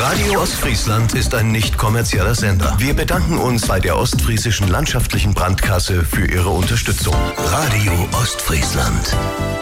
Radio Ostfriesland ist ein nicht kommerzieller Sender. Wir bedanken uns bei der Ostfriesischen Landschaftlichen Brandkasse für ihre Unterstützung. Radio Ostfriesland.